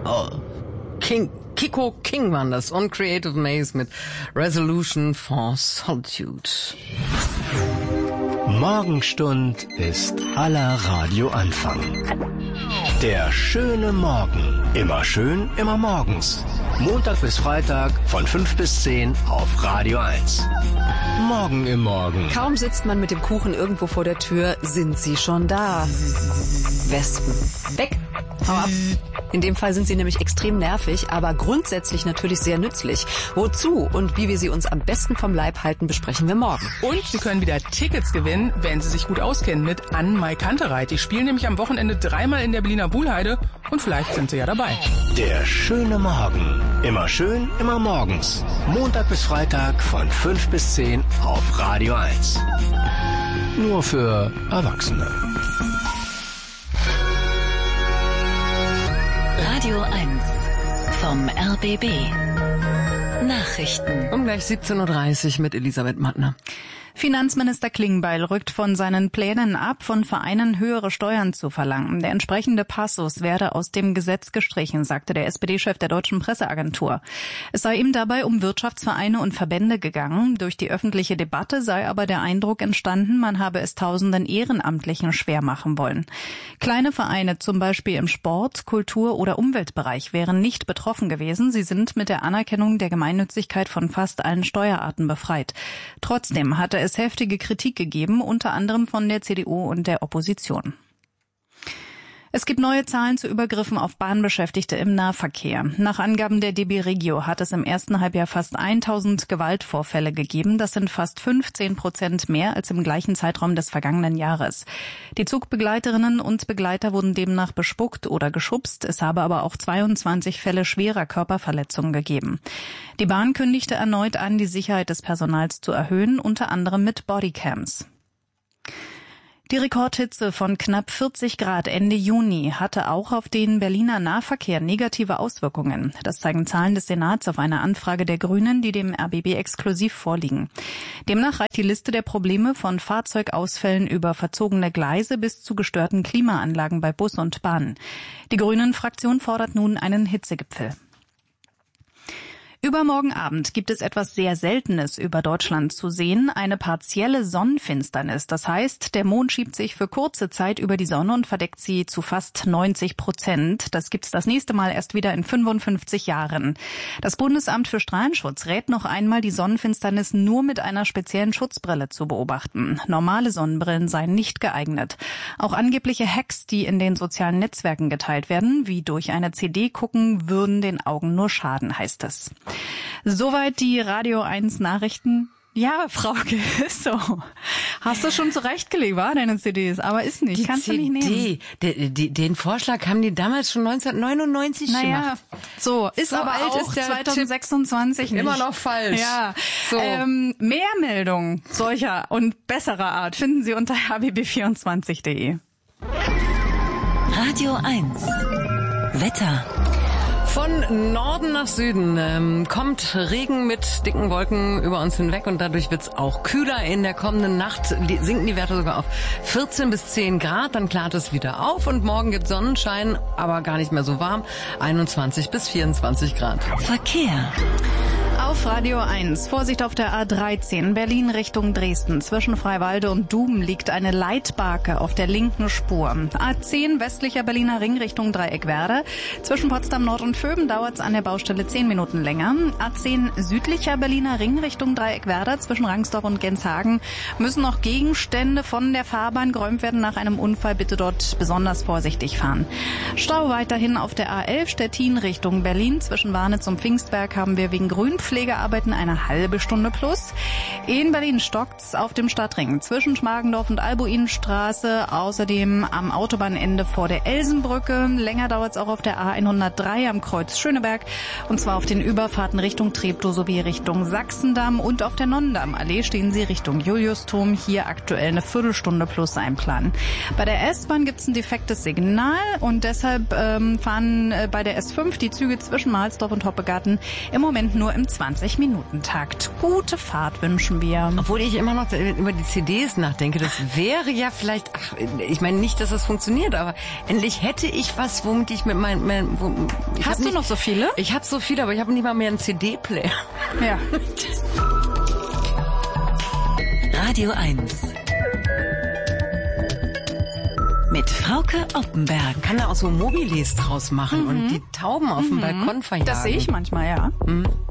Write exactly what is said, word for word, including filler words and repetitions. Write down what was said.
Oh, King, Kiko King waren das und Creative Maze mit Resolution for Solitude. Morgenstund ist aller Radioanfang. Der schöne Morgen. Immer schön, immer morgens. Montag bis Freitag von fünf bis zehn auf Radio eins. Morgen im Morgen. Kaum sitzt man mit dem Kuchen irgendwo vor der Tür, sind sie schon da. Wespen. Weg. Hau ab. In dem Fall sind sie nämlich extrem nervig, aber grundsätzlich natürlich sehr nützlich. Wozu und wie wir sie uns am besten vom Leib halten, besprechen wir morgen. Und Sie können wieder Tickets gewinnen, wenn Sie sich gut auskennen mit Ann-Mai Kantereit. Die spielen nämlich am Wochenende dreimal in der Berliner Buhlheide und vielleicht sind Sie ja dabei. Der schöne Morgen. Immer schön, immer morgens. Montag bis Freitag von fünf bis zehn auf Radio eins. Nur für Erwachsene. Radio eins vom R B B. Nachrichten. Um gleich siebzehn Uhr dreißig mit Elisabeth Mattner. Finanzminister Klingbeil rückt von seinen Plänen ab, von Vereinen höhere Steuern zu verlangen. Der entsprechende Passus werde aus dem Gesetz gestrichen, sagte der S P D-Chef der Deutschen Presseagentur. Es sei ihm dabei um Wirtschaftsvereine und Verbände gegangen. Durch die öffentliche Debatte sei aber der Eindruck entstanden, man habe es tausenden Ehrenamtlichen schwer machen wollen. Kleine Vereine, zum Beispiel im Sport-, Kultur- oder Umweltbereich, wären nicht betroffen gewesen. Sie sind mit der Anerkennung der Gemeinnützigkeit von fast allen Steuerarten befreit. Trotzdem hatte es heftige Kritik gegeben, unter anderem von der C D U und der Opposition. Es gibt neue Zahlen zu Übergriffen auf Bahnbeschäftigte im Nahverkehr. Nach Angaben der D B Regio hat es im ersten Halbjahr fast tausend Gewaltvorfälle gegeben. Das sind fast fünfzehn Prozent mehr als im gleichen Zeitraum des vergangenen Jahres. Die Zugbegleiterinnen und Begleiter wurden demnach bespuckt oder geschubst. Es habe aber auch zweiundzwanzig Fälle schwerer Körperverletzungen gegeben. Die Bahn kündigte erneut an, die Sicherheit des Personals zu erhöhen, unter anderem mit Bodycams. Die Rekordhitze von knapp vierzig Grad Ende Juni hatte auch auf den Berliner Nahverkehr negative Auswirkungen. Das zeigen Zahlen des Senats auf eine Anfrage der Grünen, die dem R B B exklusiv vorliegen. Demnach reicht die Liste der Probleme von Fahrzeugausfällen über verzogene Gleise bis zu gestörten Klimaanlagen bei Bus und Bahn. Die Grünen-Fraktion fordert nun einen Hitzegipfel. Übermorgen Abend gibt es etwas sehr Seltenes über Deutschland zu sehen, eine partielle Sonnenfinsternis. Das heißt, der Mond schiebt sich für kurze Zeit über die Sonne und verdeckt sie zu fast neunzig Prozent. Das gibt's das nächste Mal erst wieder in fünfundfünfzig Jahren. Das Bundesamt für Strahlenschutz rät noch einmal, die Sonnenfinsternis nur mit einer speziellen Schutzbrille zu beobachten. Normale Sonnenbrillen seien nicht geeignet. Auch angebliche Hacks, die in den sozialen Netzwerken geteilt werden, wie durch eine C D gucken, würden den Augen nur schaden, heißt es. Soweit die Radio eins Nachrichten. Ja, Frauke, ist so. Hast du schon zurechtgelegt, war deine C Ds, aber ist nicht. Die Kannst C D, du nicht nehmen. die, die, den Vorschlag haben die damals schon neunzehnhundertneunundneunzig Naja, gemacht. so, ist So aber alt auch ist der zweitausendsechsundzwanzig Tipp nicht. immer noch falsch. Ja, So. ähm, mehr Meldungen solcher und besserer Art finden Sie unter h b b vierundzwanzig punkt d e. Radio eins. Wetter. Von Norden nach Süden ähm, kommt Regen mit dicken Wolken über uns hinweg und dadurch wird's auch kühler. In der kommenden Nacht die, sinken die Werte sogar auf vierzehn bis zehn Grad, dann klart es wieder auf und morgen gibt Sonnenschein, aber gar nicht mehr so warm, einundzwanzig bis vierundzwanzig Grad. Verkehr. Auf Radio eins. Vorsicht auf der A dreizehn, Berlin Richtung Dresden. Zwischen Freiwalde und Duben liegt eine Leitbarke auf der linken Spur. A zehn, westlicher Berliner Ring Richtung Dreieckwerder. Zwischen Potsdam Nord und Vöben dauert es an der Baustelle zehn Minuten länger. A zehn, südlicher Berliner Ring Richtung Dreieckwerder. Zwischen Rangsdorf und Genshagen müssen noch Gegenstände von der Fahrbahn geräumt werden nach einem Unfall. Bitte dort besonders vorsichtig fahren. Stau weiterhin auf der A elf, Stettin Richtung Berlin. Zwischen Warnitz und Pfingstberg haben wir wegen Grünpflegearbeiten eine halbe Stunde plus. In Berlin stockt's auf dem Stadtring zwischen Schmargendorf und Albuinstraße. Außerdem am Autobahnende vor der Elsenbrücke. Länger dauert's auch auf der A hundertdrei am Kreuz Schöneberg. Und zwar auf den Überfahrten Richtung Treptow sowie Richtung Sachsendamm. Und auf der Nonnendammallee stehen Sie Richtung Juliusturm. Hier aktuell eine Viertelstunde plus einplanen. Bei der S-Bahn gibt's ein defektes Signal und deshalb ähm, fahren äh, bei der S fünf die Züge zwischen Mahlsdorf und Hoppegarten im Moment nur im zwanzig-Minuten-Takt. Gute Fahrt wünschen wir. Obwohl ich immer noch über die C Ds nachdenke, das wäre ja vielleicht, ach, ich meine nicht, dass das funktioniert, aber endlich hätte ich was, womit ich mit meinem... Mein, wo, Hast du nicht, noch so viele? Ich habe so viele, aber ich habe nicht mal mehr einen C D-Player. Ja. Radio eins. Mit Frauke Oppenberg. Kann da auch so Mobilis draus machen mhm. und die Tauben auf dem mhm. Balkon verjagen. Das sehe ich manchmal, ja. Mhm.